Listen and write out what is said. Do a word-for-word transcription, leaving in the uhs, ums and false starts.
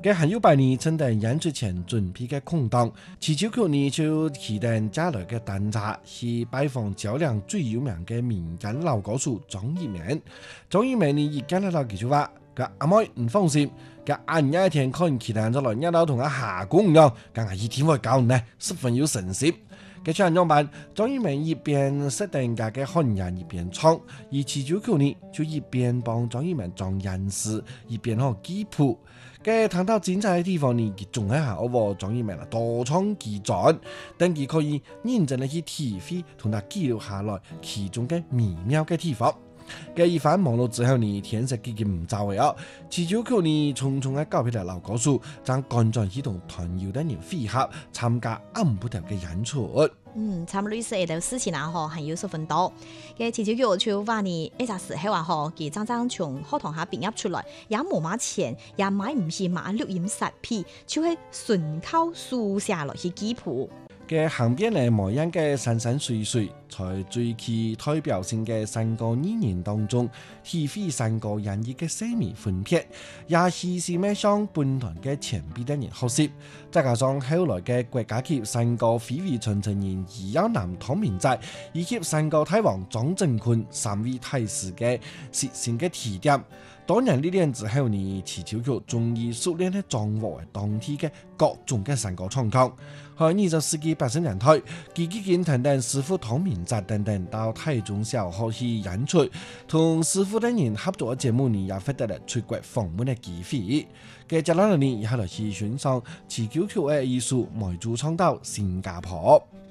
嘅還有百年正等演出前準備嘅空檔，祈求佢呢就期待加來嘅單車去拜訪橋梁最有名嘅民間老歌手張一鳴。張一鳴呢一見到佢就話：個阿妹唔放心，個晏一天可能期待咗來一到同阿夏公一樣，梗係一天會教呢，十分有誠心。嘅唱樣辦，張一鳴一邊設定架嘅漢人一邊唱，而祈求佢呢就一邊幫張一鳴裝人事，一邊學記譜。嘅談到精彩嘅地方呢，佢仲喺下我張一鳴啦，多唱幾轉，等佢可以認真地去體會同佢記錄下來其中嘅微妙嘅地方。嘅一番網絡之後呢，天色已經唔早嘅啊，祈求佢呢匆匆嘅告別咗老歌手，將趕在去同團友的人會合參加暗不掉嘅演出。 嗯，差唔多類似嘅事情啊，嗬，係有十分多。嘅祈求佢就話呢，一陣時候啊，嗬，佢真正從課堂下畢業出來，也冇買錢，也買唔起買錄音設備，就係純靠書寫落去記譜。 嘅行邊嘅模樣嘅山山水水，在最具代表性嘅山歌語言當中，體會山歌演繹嘅細微分別，也是是咩向本團嘅前輩的人學習。再加上後來嘅國家級山歌非遺傳承人余耀南湯明澤，以及山歌大王張振坤三位大師嘅實踐嘅提點。多年歷練之後呢，祈求佢終於熟練地掌握當地嘅各種嘅山歌唱腔。喺二十世紀八十年代，佢已經等等師傅湯明澤等等到台中小學去演出，同師傅等人合作嘅節目呢，也獲得了出國訪問嘅機會。嘅接落嚟呢，以後來去欣賞祈求佢嘅藝術，邁出唱到新加坡。